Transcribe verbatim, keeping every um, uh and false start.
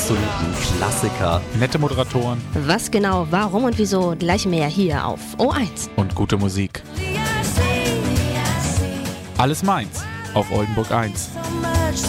absoluten Klassiker. Nette Moderatoren. Was genau, warum und wieso, gleich mehr hier auf O eins. Und gute Musik. Alles meins auf Oldenburg eins.